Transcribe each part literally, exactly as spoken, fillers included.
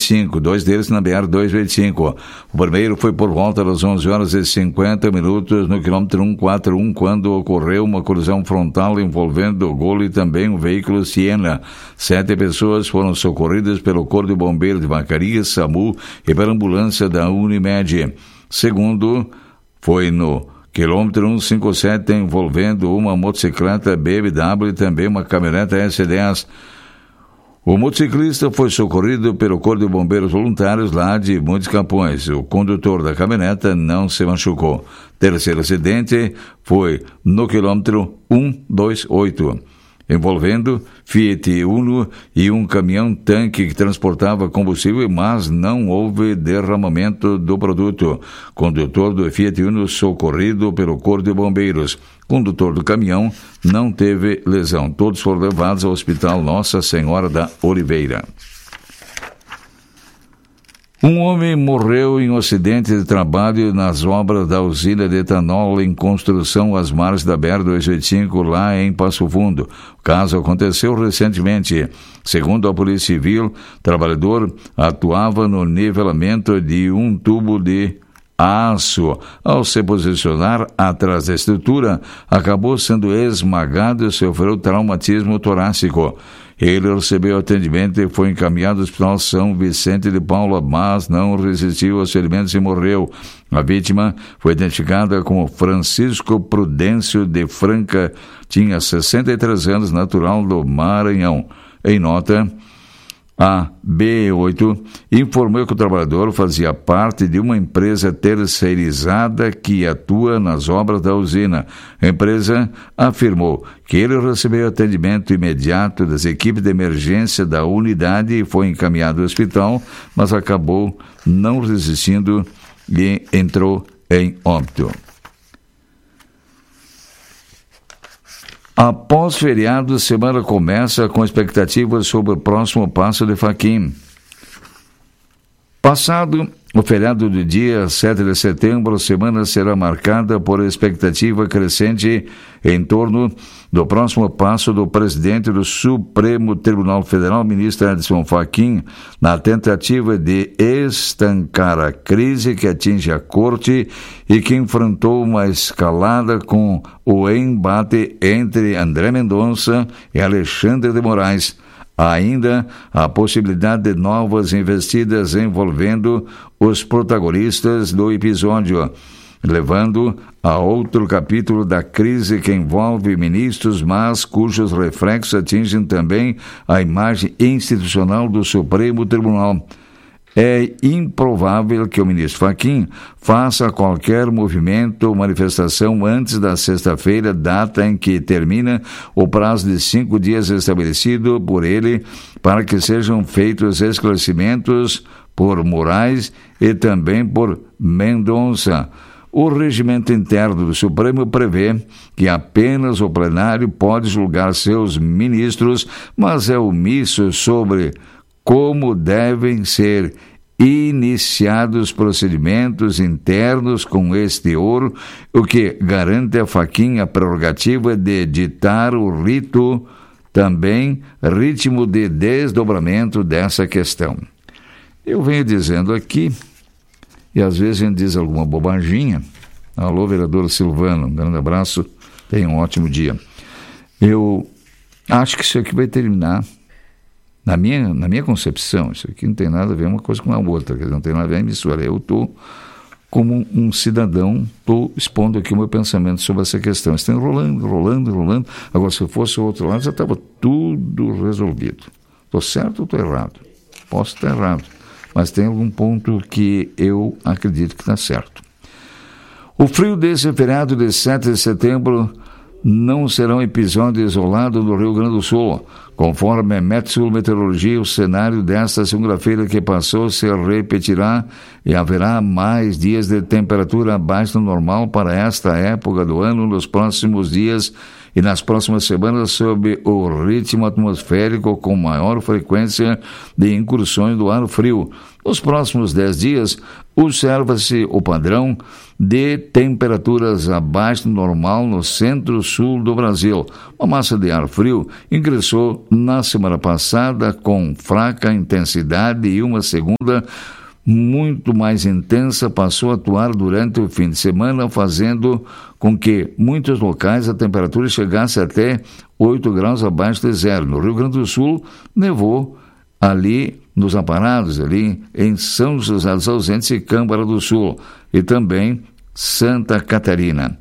cinco, dois deles na B R duzentos e vinte e cinco. O primeiro foi por volta das onze horas e cinquenta minutos no quilômetro cento e quarenta e um, quando ocorreu uma colisão frontal envolvendo o Gol e também um veículo Siena. Sete pessoas foram socorridas pelo Corpo de Bombeiros de Vacaria, SAMU e pela ambulância da Unimed. Segundo, foi no quilômetro cento e cinquenta e sete, envolvendo uma motocicleta B M W e também uma caminhonete S dez. O motociclista foi socorrido pelo Corpo de Bombeiros Voluntários lá de Montes Capões. O condutor da caminhoneta não se machucou. Terceiro acidente foi no quilômetro cento e vinte e oito, envolvendo Fiat Uno e um caminhão-tanque que transportava combustível, mas não houve derramamento do produto. Condutor do Fiat Uno socorrido pelo Corpo de Bombeiros. Condutor do caminhão não teve lesão. Todos foram levados ao Hospital Nossa Senhora da Oliveira. Um homem morreu em um acidente de trabalho nas obras da usina de etanol em construção às margens da B R duzentos e vinte e cinco, lá em Passo Fundo. O caso aconteceu recentemente. Segundo a Polícia Civil, o trabalhador atuava no nivelamento de um tubo de aço. Ao se posicionar atrás da estrutura, acabou sendo esmagado e sofreu traumatismo torácico. Ele recebeu atendimento e foi encaminhado ao Hospital São Vicente de Paula, mas não resistiu aos ferimentos e morreu. A vítima foi identificada como Francisco Prudêncio de Franca, tinha sessenta e três anos, natural do Maranhão. Em nota, a B oito informou que o trabalhador fazia parte de uma empresa terceirizada que atua nas obras da usina. A empresa afirmou que ele recebeu atendimento imediato das equipes de emergência da unidade e foi encaminhado ao hospital, mas acabou não resistindo e entrou em óbito. Após feriado, a semana começa com expectativas sobre o próximo passo de Faquin. Passado o feriado do dia sete de setembro, a semana será marcada por expectativa crescente em torno do próximo passo do presidente do Supremo Tribunal Federal, ministro Edson Fachin, na tentativa de estancar a crise que atinge a corte e que enfrentou uma escalada com o embate entre André Mendonça e Alexandre de Moraes. Há ainda a possibilidade de novas investidas envolvendo os protagonistas do episódio, levando a outro capítulo da crise que envolve ministros, mas cujos reflexos atingem também a imagem institucional do Supremo Tribunal. É improvável que o ministro Fachin faça qualquer movimento ou manifestação antes da sexta-feira, data em que termina o prazo de cinco dias estabelecido por ele para que sejam feitos esclarecimentos por Moraes e também por Mendonça. O regimento interno do Supremo prevê que apenas o plenário pode julgar seus ministros, mas é omisso sobre como devem ser iniciados procedimentos internos com este teor, o que garante a Fachin a prerrogativa de ditar o rito, também ritmo de desdobramento dessa questão. Eu venho dizendo aqui, e às vezes a gente diz alguma bobaginha. Alô, vereador Silvano, um grande abraço, tenha um ótimo dia. Eu acho que isso aqui vai terminar. Na minha, na minha concepção, isso aqui não tem nada a ver uma coisa com a outra, quer dizer, não tem nada a ver a emissora. Eu estou, como um cidadão, estou expondo aqui o meu pensamento sobre essa questão. Está enrolando, enrolando, enrolando. Agora, se fosse o outro lado, já estava tudo resolvido. Estou certo ou estou errado? Posso estar errado, mas tem algum ponto que eu acredito que está certo. O frio desse feriado de sete de setembro não será um episódio isolado no Rio Grande do Sul. Conforme a Metsul Meteorologia, o cenário desta segunda-feira que passou se repetirá e haverá mais dias de temperatura abaixo do normal para esta época do ano nos próximos dias e nas próximas semanas, sob o ritmo atmosférico com maior frequência de incursões do ar frio. Nos próximos dez dias, observa-se o padrão de temperaturas abaixo do normal no centro-sul do Brasil. Uma massa de ar frio ingressou na semana passada com fraca intensidade e uma segunda muito mais intensa passou a atuar durante o fim de semana, fazendo com que muitos locais a temperatura chegasse até oito graus abaixo de zero. No Rio Grande do Sul, nevou ali nos aparados, ali em São José dos Ausentes e Câmara do Sul, e também Santa Catarina.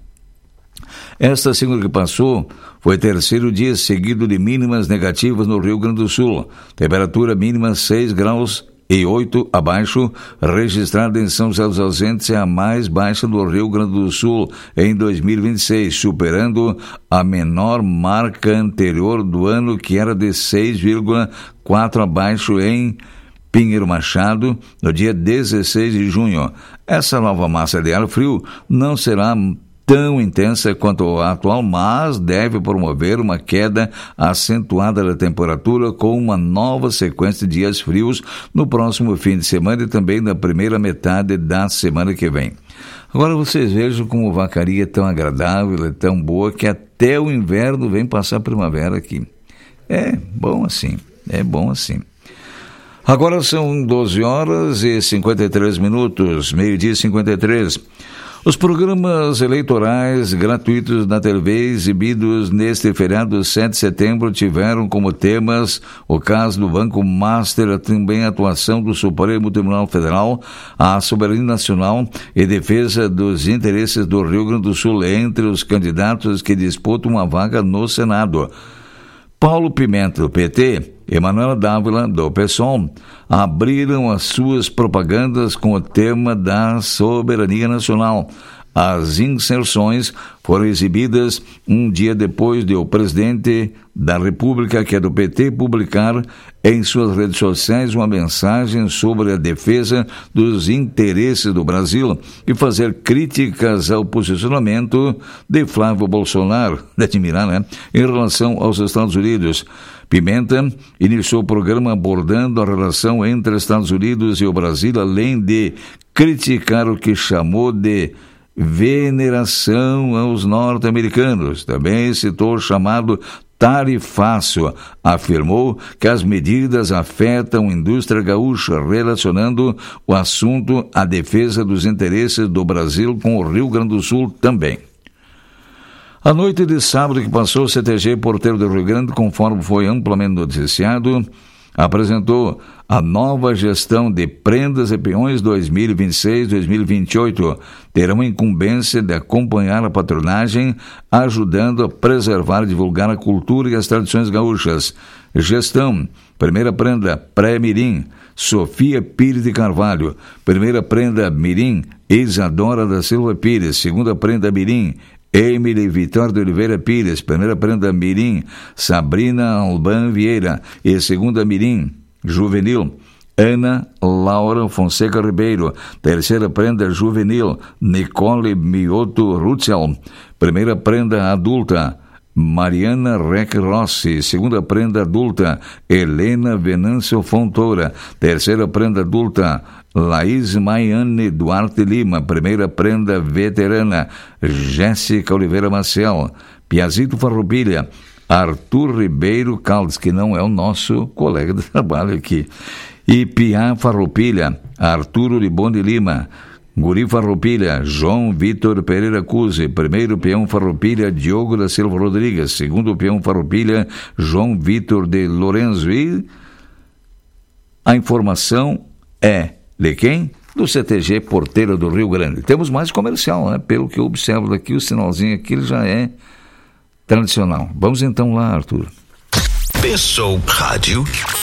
Esta segunda que passou foi terceiro dia seguido de mínimas negativas no Rio Grande do Sul. Temperatura mínima seis graus e oito abaixo, registrada em São José dos Ausentes, é a mais baixa do Rio Grande do Sul em dois mil e vinte e seis, superando a menor marca anterior do ano, que era de seis vírgula quatro abaixo em Pinheiro Machado, no dia dezesseis de junho. Essa nova massa de ar frio não será tão intensa quanto a atual, mas deve promover uma queda acentuada da temperatura com uma nova sequência de dias frios no próximo fim de semana e também na primeira metade da semana que vem. Agora vocês vejam como Vacaria é tão agradável, é tão boa, que até o inverno vem passar a primavera aqui. É bom assim, é bom assim. Agora são doze horas e cinquenta e três minutos, meio-dia e cinquenta e três. Os programas eleitorais gratuitos na T V exibidos neste feriado sete de setembro tiveram como temas o caso do Banco Master, também a atuação do Supremo Tribunal Federal, a soberania nacional e defesa dos interesses do Rio Grande do Sul entre os candidatos que disputam uma vaga no Senado. Paulo Pimenta, do P T, e Manuela Dávila, do PSOL, abriram as suas propagandas com o tema da soberania nacional. As inserções foram exibidas um dia depois de o presidente da República, que é do P T, publicar em suas redes sociais uma mensagem sobre a defesa dos interesses do Brasil e fazer críticas ao posicionamento de Flávio Bolsonaro, de admirar, né, em relação aos Estados Unidos. Pimenta iniciou o programa abordando a relação entre Estados Unidos e o Brasil, além de criticar o que chamou de veneração aos norte-americanos. Também citou o chamado tarifaço. Afirmou que as medidas afetam a indústria gaúcha, relacionando o assunto à defesa dos interesses do Brasil com o Rio Grande do Sul também. A noite de sábado que passou, o C T G Porteiro do Rio Grande, conforme foi amplamente noticiado, apresentou a nova gestão de prendas e peões dois mil e vinte e seis a dois mil e vinte e oito. Terão a incumbência de acompanhar a patronagem, ajudando a preservar e divulgar a cultura e as tradições gaúchas. Gestão: primeira prenda pré-mirim, Sofia Pires de Carvalho. Primeira prenda mirim, Isadora da Silva Pires. Segunda prenda mirim, Emily Vitória de Oliveira Pires. Primeira prenda mirim, Sabrina Alban Vieira. E segunda mirim, juvenil, Ana Laura Fonseca Ribeiro. Terceira prenda juvenil, Nicole Mioto Rutzel. Primeira prenda adulta, Mariana Rec Rossi. Segunda prenda adulta, Helena Venâncio Fontoura. Terceira prenda adulta, Laís Maiane Duarte Lima. Primeira prenda veterana, Jéssica Oliveira Maciel. Piazito Farroupilha, Arthur Ribeiro Caldes, que não é o nosso colega de trabalho aqui. E Pia Farroupilha, Arturo Libonde Lima. Guri Farroupilha, João Vitor Pereira Cusi. Primeiro peão Farroupilha, Diogo da Silva Rodrigues. Segundo peão Farroupilha, João Vitor de Lorenzo. E a informação é de quem? Do C T G Porteiro do Rio Grande. Temos mais comercial, né? Pelo que eu observo daqui, o sinalzinho aqui ele já é tradicional. Vamos então lá, Arthur. Pessoal Rádio.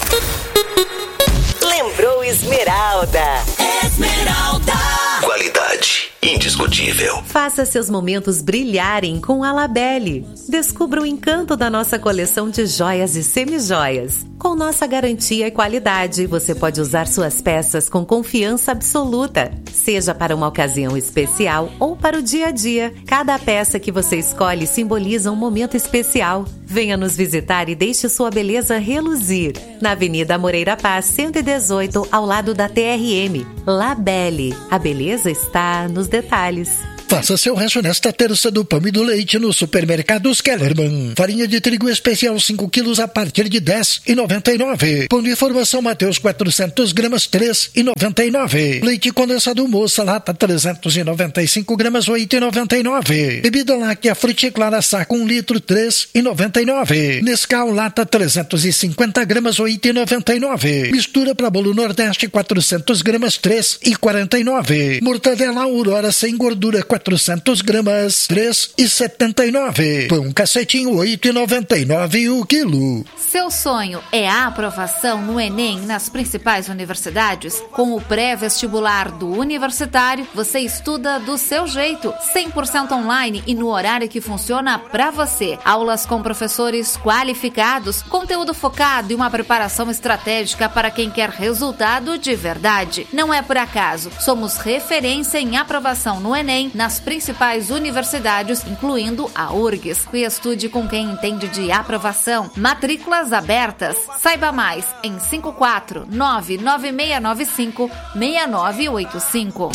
Lembrou Esmeralda. Esmeralda. Qualidade indiscutível. Faça seus momentos brilharem com a Labelle. Descubra o encanto da nossa coleção de joias e semijoias. Com nossa garantia e qualidade, você pode usar suas peças com confiança absoluta. Seja para uma ocasião especial ou para o dia a dia, cada peça que você escolhe simboliza um momento especial. Venha nos visitar e deixe sua beleza reluzir. Na Avenida Moreira Paz, cento e dezoito, ao lado da T R M. La Belle. A beleza está nos detalhes. Faça seu rancho nesta terça do pão e do leite no Supermercados Kellerman. Farinha de trigo especial cinco quilos a partir de dez reais e noventa e nove centavos. Pão de formação Mateus quatrocentos gramas três reais e noventa e nove centavos. Leite condensado Moça lata trezentos e noventa e cinco gramas oito reais e noventa e nove centavos. Bebida láctea Fruticlara saco um litro três reais e noventa e nove centavos. Nescau lata trezentos e cinquenta gramas oito reais e noventa e nove centavos. Mistura para bolo Nordeste quatrocentos gramas três reais e quarenta e nove centavos. Mortadela Aurora sem gordura quatrocentos gramas, três reais e setenta e nove centavos. Pão cacetinho, oito reais e noventa e nove centavos o quilo. Seu sonho é a aprovação no Enem nas principais universidades? Com o pré-vestibular do Universitário, você estuda do seu jeito, cem por cento online e no horário que funciona para você. Aulas com professores qualificados, conteúdo focado e uma preparação estratégica para quem quer resultado de verdade. Não é por acaso, somos referência em aprovação no Enem nas principais universidades, incluindo a U R G S. E estude com quem entende de aprovação. Matrículas abertas. Saiba mais em cinco quatro nove nove seis nove cinco seis nove oito cinco.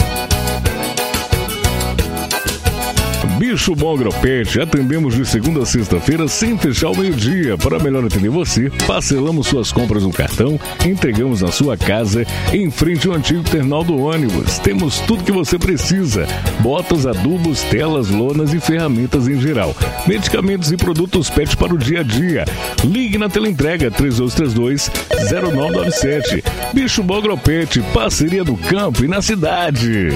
Bicho Bom Agropet, atendemos de segunda a sexta-feira sem fechar ao meio-dia. Para melhor atender você, parcelamos suas compras no cartão, entregamos na sua casa, em frente ao antigo terminal do ônibus. Temos tudo que você precisa: botas, adubos, telas, lonas e ferramentas em geral. Medicamentos e produtos pet para o dia a dia. Ligue na teleentrega três dois três dois, zero nove nove sete. Bicho Bom Agropet, parceria do campo e na cidade.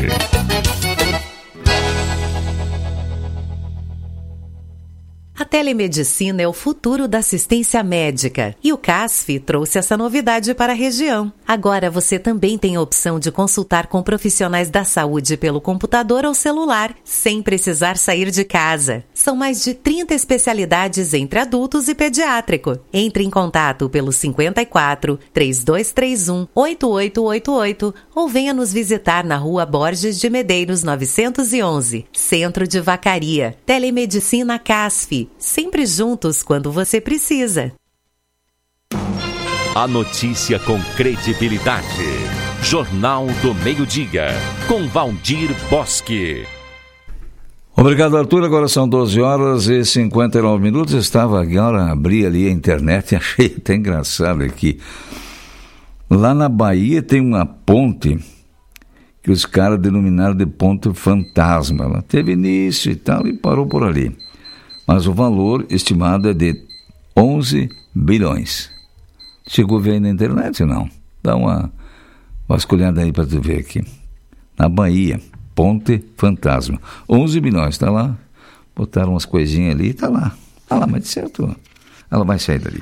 A telemedicina é o futuro da assistência médica e o CASF trouxe essa novidade para a região. Agora você também tem a opção de consultar com profissionais da saúde pelo computador ou celular, sem precisar sair de casa. São mais de trinta especialidades entre adultos e pediátrico. Entre em contato pelo cinquenta e quatro, três dois três um, oito oito oito oito ou venha nos visitar na Rua Borges de Medeiros novecentos e onze, Centro de Vacaria. Telemedicina CASF. Sempre juntos quando você precisa. A notícia com credibilidade. Jornal do Meio-Dia, com Valdir Bosque. Obrigado, Arthur. Agora são doze horas e cinquenta e nove minutos. Estava agora, abri ali a internet e achei até engraçado aqui. Lá na Bahia tem uma ponte que os caras denominaram de ponte fantasma. Ela teve início e tal e parou por ali. Mas o valor estimado é de onze bilhões. Chegou a ver aí na internet, não? Dá uma vasculhada aí para tu ver aqui. Na Bahia, ponte fantasma. onze bilhões, tá lá. Botaram umas coisinhas ali, tá lá. Tá lá, mas de certo, ela vai sair dali.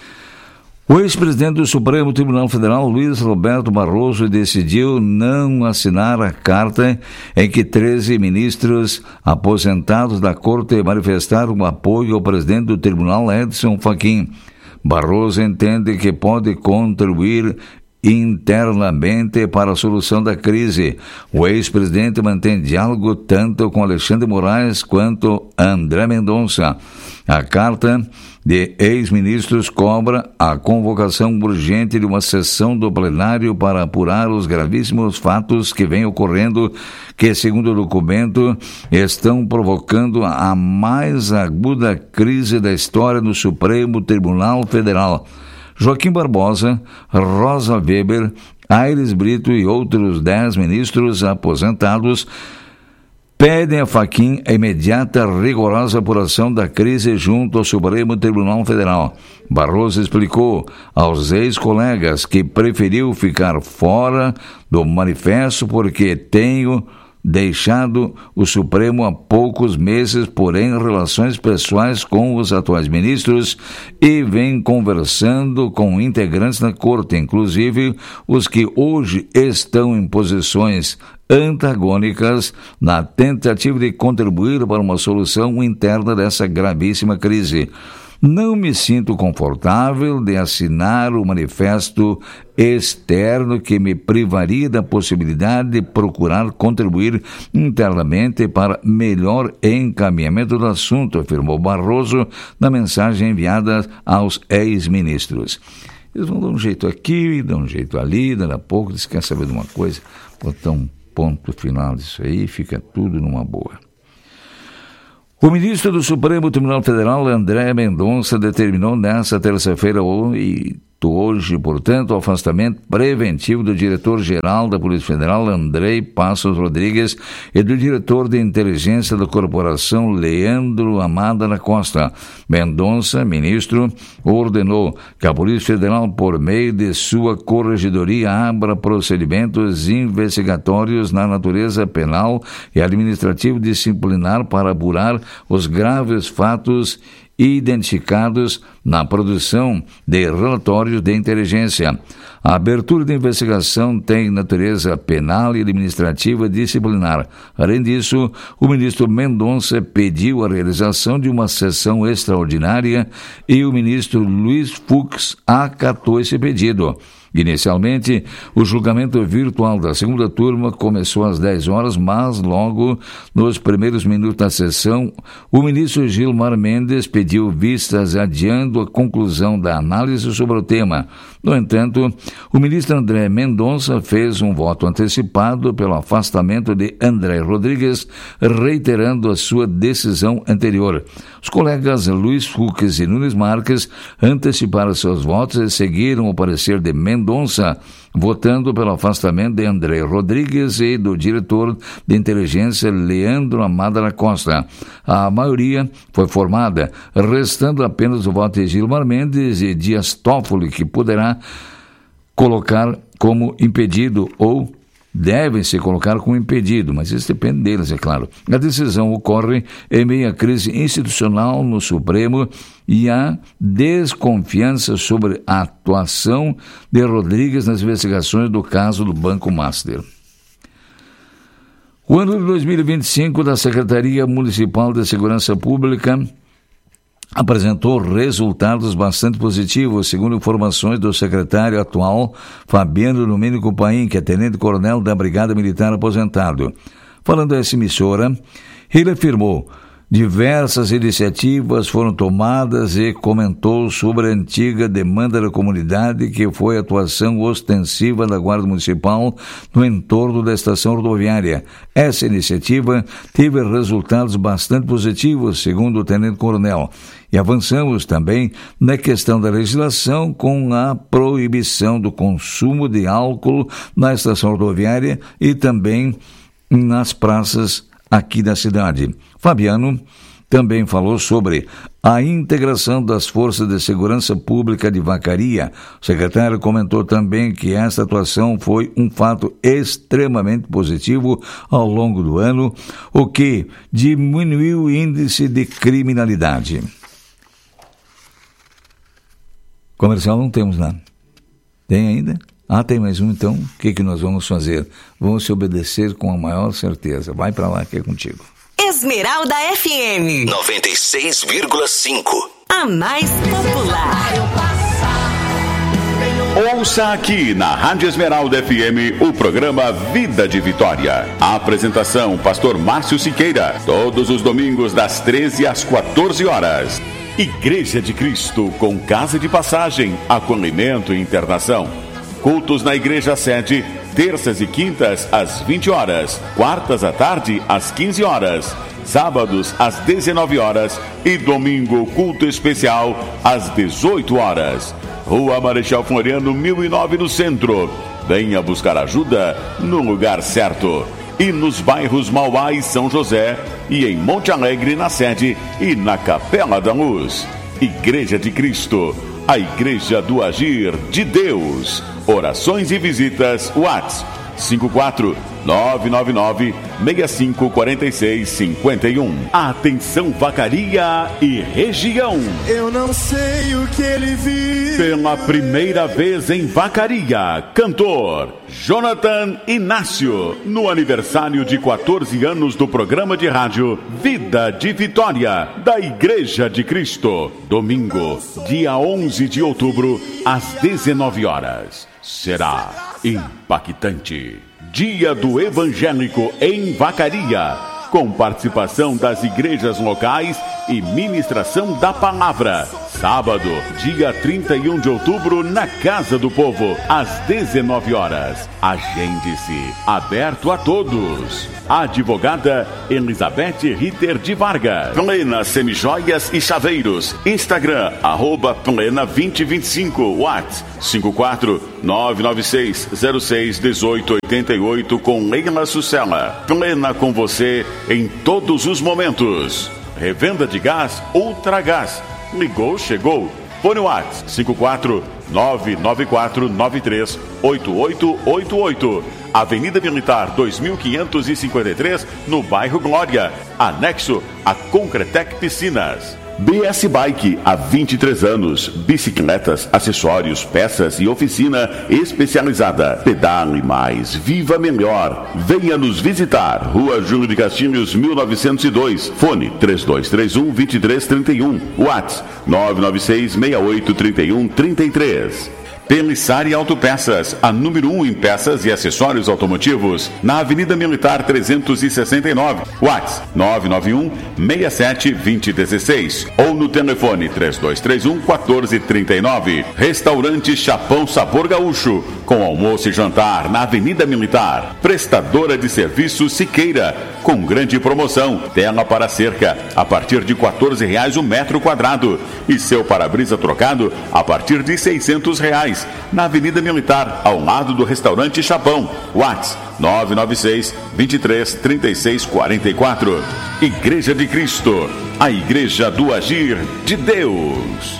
O ex-presidente do Supremo Tribunal Federal, Luiz Roberto Barroso, decidiu não assinar a carta em que treze ministros aposentados da Corte manifestaram apoio ao presidente do tribunal, Edson Fachin. Barroso entende que pode contribuir internamente para a solução da crise. O ex-presidente mantém diálogo tanto com Alexandre Moraes quanto André Mendonça. A carta de ex-ministros cobra a convocação urgente de uma sessão do plenário para apurar os gravíssimos fatos que vêm ocorrendo, que, segundo o documento, estão provocando a mais aguda crise da história no Supremo Tribunal Federal. Joaquim Barbosa, Rosa Weber, Aires Brito e outros dez ministros aposentados pedem a Fachin a imediata rigorosa apuração da crise junto ao Supremo Tribunal Federal. Barroso explicou aos ex-colegas que preferiu ficar fora do manifesto porque tenho deixado o Supremo há poucos meses, porém relações pessoais com os atuais ministros, e vem conversando com integrantes da Corte, inclusive os que hoje estão em posições antagônicas na tentativa de contribuir para uma solução interna dessa gravíssima crise. não me sinto confortável de assinar o manifesto externo que me privaria da possibilidade de procurar contribuir internamente para melhor encaminhamento do assunto, afirmou Barroso na mensagem enviada aos ex-ministros. Eles vão dar um jeito aqui, dar um jeito ali, daqui a pouco eles querem saber de uma coisa, botar um ponto final disso aí, fica tudo numa boa. O ministro do Supremo Tribunal Federal, André Mendonça, determinou nesta terça-feira e hoje, portanto, o afastamento preventivo do diretor-geral da Polícia Federal, Andrei Passos Rodrigues, e do diretor de inteligência da corporação, Leandro Amada da Costa. Mendonça, ministro, ordenou que a Polícia Federal, por meio de sua corregedoria, abra procedimentos investigatórios na natureza penal e administrativo disciplinar para apurar os graves fatos identificados na produção de relatórios de inteligência. A abertura de investigação tem natureza penal e administrativa disciplinar. Além disso, o ministro Mendonça pediu a realização de uma sessão extraordinária e o ministro Luiz Fux acatou esse pedido. Inicialmente, o julgamento virtual da segunda turma começou às dez horas, mas logo nos primeiros minutos da sessão, o ministro Gilmar Mendes pediu vistas adiando a conclusão da análise sobre o tema. No entanto, o ministro André Mendonça fez um voto antecipado pelo afastamento de André Rodrigues, reiterando a sua decisão anterior. Os colegas Luiz Fux e Nunes Marques anteciparam seus votos e seguiram o parecer de Mendonça, votando pelo afastamento de André Rodrigues e do diretor de inteligência Leandro Amada da Costa. A maioria foi formada, restando apenas o voto de Gilmar Mendes e Dias Toffoli, que poderá colocar como impedido ou devem se colocar como impedido, mas isso depende deles, é claro. A decisão ocorre em meio à crise institucional no Supremo e a desconfiança sobre a atuação de Rodrigues nas investigações do caso do Banco Master. O ano de dois mil e vinte e cinco da Secretaria Municipal de Segurança Pública apresentou resultados bastante positivos, segundo informações do secretário atual, Fabiano Domênico Paim, que é tenente-coronel da Brigada Militar aposentado. Falando a essa emissora, ele afirmou: diversas iniciativas foram tomadas e comentou sobre a antiga demanda da comunidade, que foi a atuação ostensiva da Guarda Municipal no entorno da estação rodoviária. Essa iniciativa teve resultados bastante positivos, segundo o tenente-coronel. E avançamos também na questão da legislação com a proibição do consumo de álcool na estação rodoviária e também nas praças aqui da cidade. Fabiano também falou sobre a integração das forças de segurança pública de Vacaria. O secretário comentou também que essa atuação foi um fato extremamente positivo ao longo do ano, o que diminuiu o índice de criminalidade. Comercial não temos nada. Tem ainda? Ah, tem mais um, então. O que, que nós vamos fazer? Vamos se obedecer com a maior certeza. Vai para lá que é contigo. Esmeralda F M noventa e seis vírgula cinco. A mais popular. Ouça aqui na Rádio Esmeralda F M o programa Vida de Vitória. A apresentação, pastor Márcio Siqueira. Todos os domingos das treze às quatorze horas. Igreja de Cristo, com casa de passagem, acolhimento e internação. Cultos na igreja sede, terças e quintas às vinte horas, quartas à tarde às quinze horas, sábados às dezenove horas e domingo culto especial às dezoito horas. Rua Marechal Floriano mil e nove no centro. Venha buscar ajuda no lugar certo. E nos bairros Mauá e São José, e em Monte Alegre na sede e na Capela da Luz. Igreja de Cristo, a igreja do agir de Deus. Orações e visitas, WhatsApp cinco quatro nove nove nove, seis cinco quatro seis cinco um. Atenção Vacaria e região. Eu não sei o que ele viu. Pela primeira vez em Vacaria, cantor Jonathan Inácio, no aniversário de quatorze anos do programa de rádio Vida de Vitória, da Igreja de Cristo. Domingo, dia onze de outubro, às dezenove horas. Será impactante. Dia do Evangélico em Vacaria, com participação das igrejas locais e ministração da palavra. Sábado, dia trinta e um de outubro, na Casa do Povo, às dezenove horas. Agende-se, aberto a todos. Advogada Elizabeth Ritter de Vargas. Plena Semijoias e Chaveiros. Instagram, arroba Plena vinte e vinte e cinco. WhatsApp cinco quatro nove nove seis zero seis um oito oito oito com Leila Sucela. Plena com você em todos os momentos. Revenda de gás Ultragás. Ligou, chegou. Fone WhatsApp cinco quatro nove nove quatro nove três oito oito oito oito. Avenida Militar dois mil quinhentos e cinquenta e três, no bairro Glória, anexo a Concretec Piscinas. B S Bike, há vinte e três anos. Bicicletas, acessórios, peças e oficina especializada. Pedale mais, viva melhor. Venha nos visitar. Rua Júlio de Castilhos, mil novecentos e dois. Fone três dois três um, dois três três um. WhatsApp nove nove seis, seis oito três um três três. Pelissari Autopeças, a número um em peças e acessórios automotivos, na Avenida Militar trezentos e sessenta e nove, WhatsApp nove nove um, seis sete dois zero um seis ou no telefone três dois três um, um quatro três nove. Restaurante Chapão Sabor Gaúcho, com almoço e jantar na Avenida Militar. Prestadora de serviços Siqueira, com grande promoção, tela para cerca, a partir de quatorze reais o metro quadrado, e seu para-brisa trocado a partir de seiscentos reais. Na Avenida Militar, ao lado do restaurante Chapão. WhatsApp nove nove seis, dois três, três seis quatro quatro. Igreja de Cristo, a igreja do agir de Deus.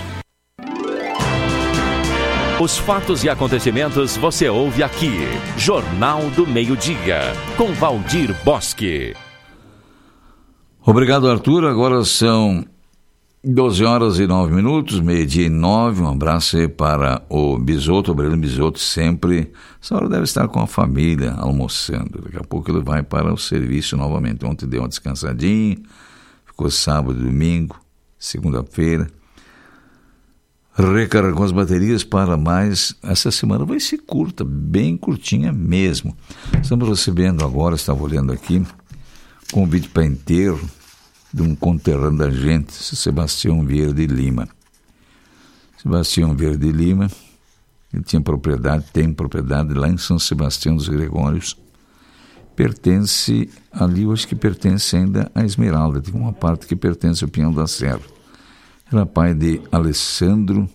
Os fatos e acontecimentos você ouve aqui. Jornal do Meio-Dia, com Valdir Bosque. Obrigado, Arthur. Agora são doze horas e nove minutos, meio-dia e nove. Um abraço aí para o Bisoto, o Aurélio Bisoto, sempre. Essa hora deve estar com a família, almoçando. Daqui a pouco ele vai para o serviço novamente. Ontem deu uma descansadinha, ficou sábado e domingo, segunda-feira. Recarregou as baterias para mais. Essa semana vai ser curta, bem curtinha mesmo. Estamos recebendo agora, estava olhando aqui, convite para enterro de um conterrâneo da gente, Sebastião Vieira de Lima. Sebastião Vieira de Lima, ele tinha propriedade, tem propriedade lá em São Sebastião dos Gregórios. Pertence, ali eu acho que pertence ainda a Esmeralda, tem uma parte que pertence ao Pinhão da Serra. Era pai de Alessandro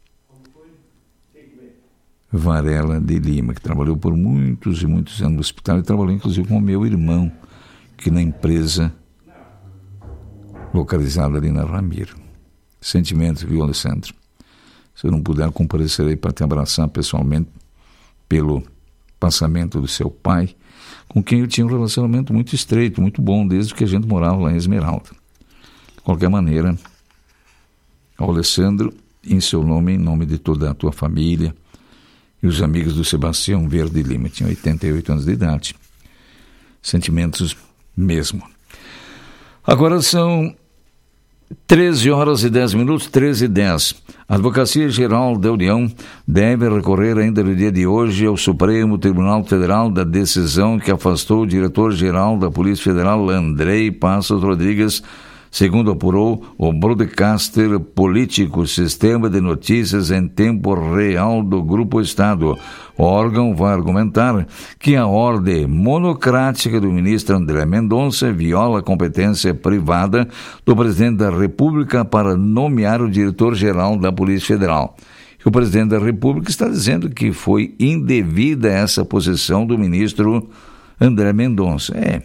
Varela de Lima, que trabalhou por muitos e muitos anos no hospital, e trabalhou inclusive com o meu irmão, que na empresa localizada ali na Ramiro. Sentimentos, viu, Alessandro? Se eu não puder comparecer aí para te abraçar pessoalmente pelo passamento do seu pai, com quem eu tinha um relacionamento muito estreito, muito bom, desde que a gente morava lá em Esmeralda. De qualquer maneira, ao Alessandro, em seu nome, em nome de toda a tua família e os amigos do Sebastião Vieira de Lima, tinha oitenta e oito anos de idade. Sentimentos mesmo. Agora são treze horas e dez minutos, treze e dez. A Advocacia Geral da União deve recorrer ainda no dia de hoje ao Supremo Tribunal Federal da decisão que afastou o diretor-geral da Polícia Federal, Andrei Passos Rodrigues, segundo apurou o broadcaster político Sistema de Notícias em Tempo Real do Grupo Estado. O órgão vai argumentar que a ordem monocrática do ministro André Mendonça viola a competência privada do presidente da República para nomear o diretor-geral da Polícia Federal. E o presidente da República está dizendo que foi indevida essa posição do ministro André Mendonça. É,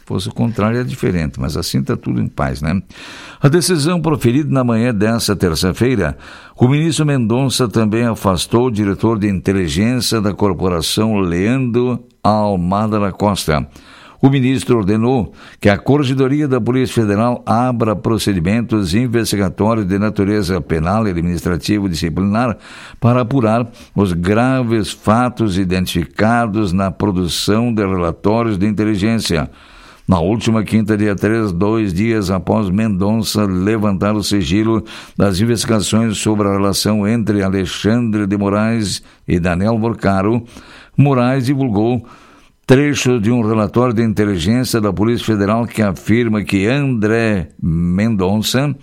fosse o contrário é diferente, mas assim está tudo em paz, né? A decisão proferida na manhã desta terça-feira, o ministro Mendonça também afastou o diretor de inteligência da corporação, Leandro Almada da Costa. O ministro ordenou que a Corregedoria da Polícia Federal abra procedimentos investigatórios de natureza penal e administrativo disciplinar para apurar os graves fatos identificados na produção de relatórios de inteligência. Na última quinta, dia três, dois dias após Mendonça levantar o sigilo das investigações sobre a relação entre Alexandre de Moraes e Daniel Porcaro, Moraes divulgou trecho de um relatório de inteligência da Polícia Federal que afirma que André Mendonça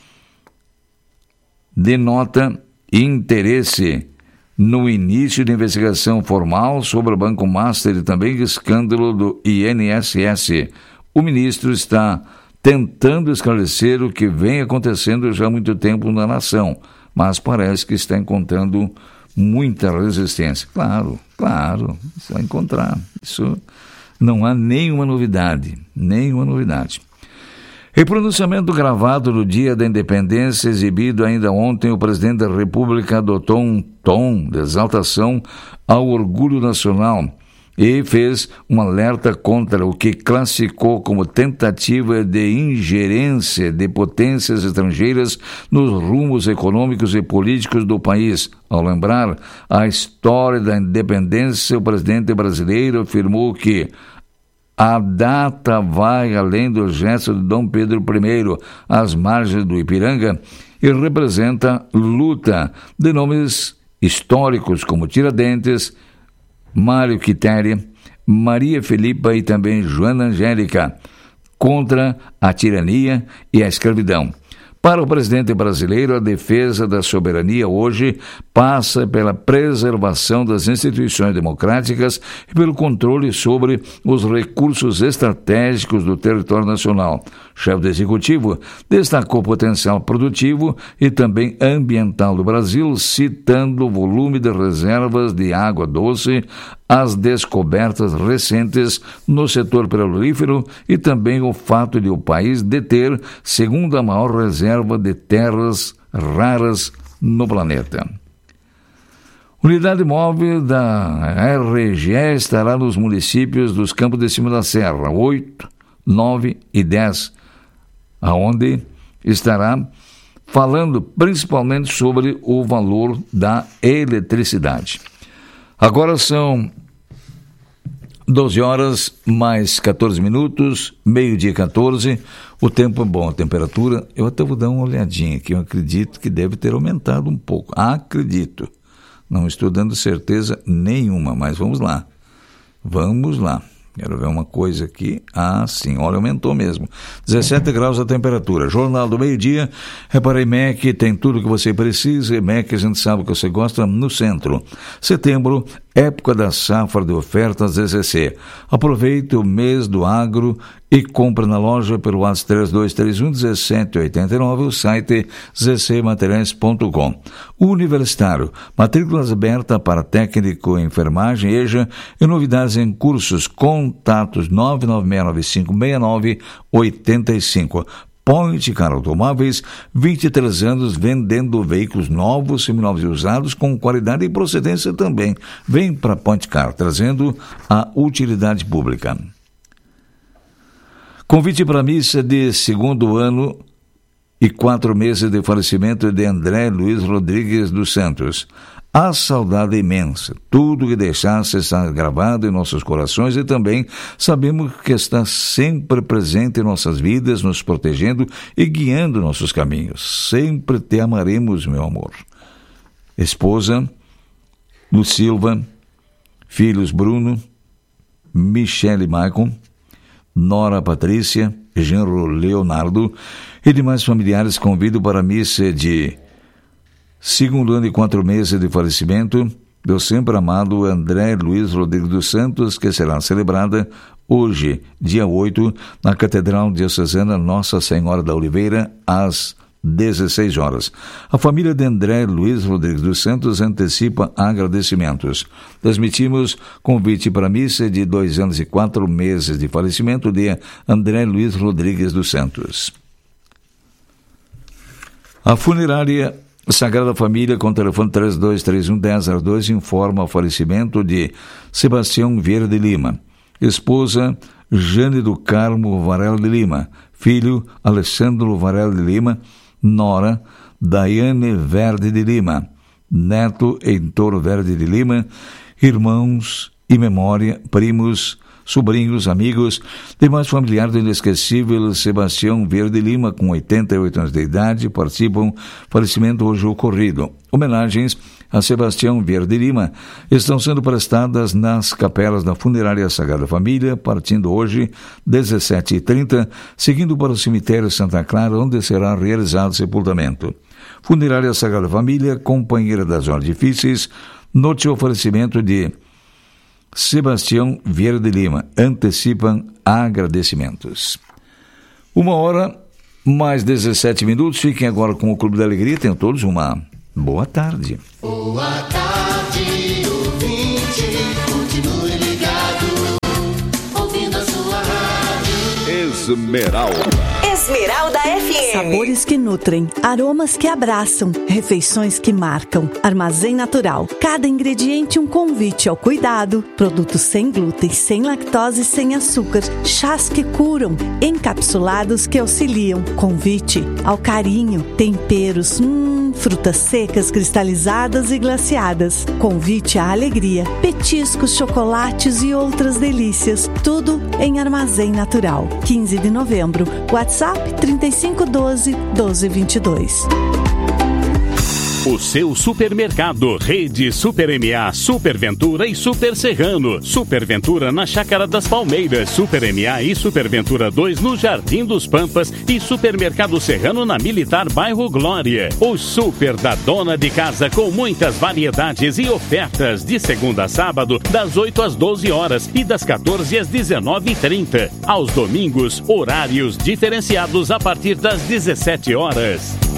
denota interesse no início de investigação formal sobre o Banco Master e também escândalo do I N S S. O ministro está tentando esclarecer o que vem acontecendo já há muito tempo na nação, mas parece que está encontrando muita resistência. Claro, claro, isso vai encontrar. Isso não há nenhuma novidade, nenhuma novidade. Em pronunciamento gravado no Dia da Independência, exibido ainda ontem, o presidente da República adotou um tom de exaltação ao orgulho nacional e fez um alerta contra o que classificou como tentativa de ingerência de potências estrangeiras nos rumos econômicos e políticos do país. Ao lembrar a história da independência, o presidente brasileiro afirmou que a data vai além do gesto de Dom Pedro I às margens do Ipiranga e representa luta de nomes históricos como Tiradentes, Mário Quitéria, Maria Filipa e também Joana Angélica, contra a tirania e a escravidão. Para o presidente brasileiro, a defesa da soberania hoje passa pela preservação das instituições democráticas e pelo controle sobre os recursos estratégicos do território nacional. O chefe do Executivo destacou o potencial produtivo e também ambiental do Brasil, citando o volume de reservas de água doce, as descobertas recentes no setor petrolífero e também o fato de o país deter segunda maior reserva de terras raras no planeta. Unidade móvel da R G E estará nos municípios dos Campos de Cima da Serra, oito, nove e dez, aonde estará falando principalmente sobre o valor da eletricidade. Agora são doze horas mais catorze minutos, meio-dia catorze, o tempo é bom, a temperatura, eu até vou dar uma olhadinha aqui, eu acredito que deve ter aumentado um pouco, acredito, não estou dando certeza nenhuma, mas vamos lá, vamos lá. Quero ver uma coisa aqui. Ah, sim, olha, aumentou mesmo. dezessete graus a temperatura. Jornal do meio-dia. Reparei, M E C tem tudo que você precisa. M E C, a gente sabe que você gosta, no centro. Setembro, época da safra de ofertas D C C. Aproveite o mês do agro e compre na loja pelo WhatsApp três dois três um, um sete oito nove, o site z c materiais ponto com. Universitário, matrículas abertas para técnico em enfermagem, E J A e novidades em cursos. Contatos nove nove seis nove cinco seis nove oito cinco. Point Car Automóveis, vinte e três anos vendendo veículos novos, seminovos e usados com qualidade e procedência também. Vem para Point Car, trazendo a utilidade pública. Convite para a missa de segundo ano e quatro meses de falecimento de André Luiz Rodrigues dos Santos. A saudade imensa, tudo que deixasse está gravado em nossos corações e também sabemos que está sempre presente em nossas vidas, nos protegendo e guiando nossos caminhos. Sempre te amaremos, meu amor. Esposa, Lu Silva, filhos Bruno, Michele Maicon, Nora Patrícia, genro Leonardo e demais familiares convido para a missa de segundo ano e quatro meses de falecimento do sempre amado André Luiz Rodrigues dos Santos, que será celebrada hoje, dia oito, na Catedral Diocesana Nossa Senhora da Oliveira, às dezesseis horas. A família de André Luiz Rodrigues dos Santos antecipa agradecimentos. Transmitimos convite para a missa de dois anos e quatro meses de falecimento de André Luiz Rodrigues dos Santos. A funerária Sagrada Família, com telefone três dois três um, um zero zero dois, informa o falecimento de Sebastião Vieira de Lima, esposa Jane do Carmo Varela de Lima, filho Alessandro Varela de Lima, nora Daiane Verde de Lima, neto Heitor Verde de Lima, irmãos e memória, primos, sobrinhos, amigos, demais familiares do inesquecível Sebastião Verde de Lima, com oitenta e oito anos de idade, participam falecimento hoje ocorrido. Homenagens a Sebastião Verde de Lima estão sendo prestadas nas capelas da Funerária Sagrada Família, partindo hoje, dezessete e trinta, seguindo para o cemitério Santa Clara, onde será realizado o sepultamento. Funerária Sagrada Família, companheira das horas difíceis, note o oferecimento de Sebastião Vieira de Lima, antecipam agradecimentos. Uma hora, mais dezessete minutos, fiquem agora com o Clube da Alegria, tenham todos uma boa tarde. Boa tarde, ouvinte, continue ligado, ouvindo a sua rádio Esmeralda. Esmeralda F M. Sabores que nutrem, aromas que abraçam, refeições que marcam. Armazém Natural. Cada ingrediente um convite ao cuidado. Produtos sem glúten, sem lactose, sem açúcar. Chás que curam, encapsulados que auxiliam. Convite ao carinho. Temperos, hum, frutas secas, cristalizadas e glaciadas. Convite à alegria. Petiscos, chocolates e outras delícias. Tudo em Armazém Natural. quinze de novembro. WhatsApp trinta e cinco doze, doze vinte e dois. O seu supermercado, Rede Super M A, Super Ventura e Super Serrano. Super Ventura na Chácara das Palmeiras, Super M A e Super Ventura dois no Jardim dos Pampas e Supermercado Serrano na Militar Bairro Glória. O Super da Dona de Casa, com muitas variedades e ofertas, de segunda a sábado, das oito às doze horas e das quatorze às dezenove e trinta. Aos domingos, horários diferenciados a partir das dezessete horas.